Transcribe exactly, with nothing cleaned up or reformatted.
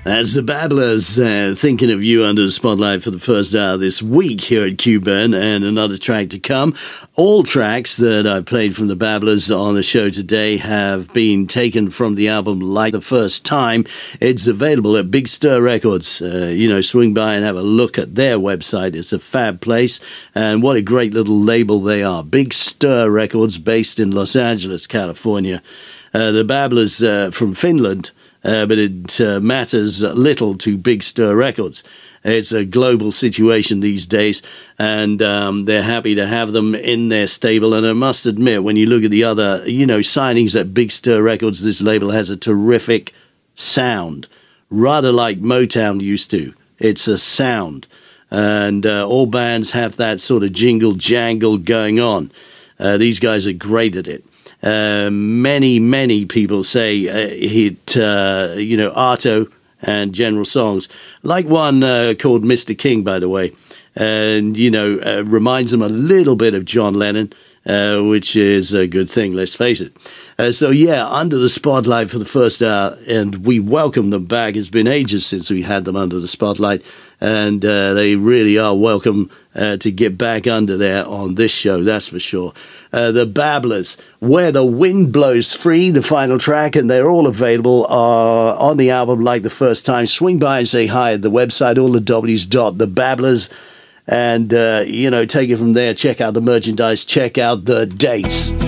That's the Babblers, uh, thinking of you under the spotlight for the first hour this week here at Q B E N, and another track to come. All tracks that I've played from the Babblers on the show today have been taken from the album Like the First Time. It's available at Big Stir Records. Uh, you know, swing by and have a look at their website. It's a fab place, and what a great little label they are. Big Stir Records, based in Los Angeles, California. Uh, the Babblers uh, from Finland. Uh, but it uh, matters little to Big Stir Records. It's a global situation these days, and um, they're happy to have them in their stable. And I must admit, when you look at the other, you know, signings at Big Stir Records, this label has a terrific sound, rather like Motown used to. It's a sound, and uh, all bands have that sort of jingle jangle going on. Uh, these guys are great at it. Uh, many, many people say uh, it, uh, you know, Arto and General Songs, like one uh, called Mister King, by the way, and, you know, uh, reminds them a little bit of John Lennon, uh, which is a good thing, let's face it. Uh, so, yeah, under the spotlight for the first hour, and we welcome them back. It's been ages since we had them under the spotlight, and uh, they really are welcome uh, to get back under there on this show, that's for sure. Uh, the Babblers, Where the Wind Blows Free, the final track, and they're all available uh, on the album Like the First Time. Swing by and say hi at the website, all the W's dot the Babblers, and, uh, you know, take it from there. Check out the merchandise, check out the dates.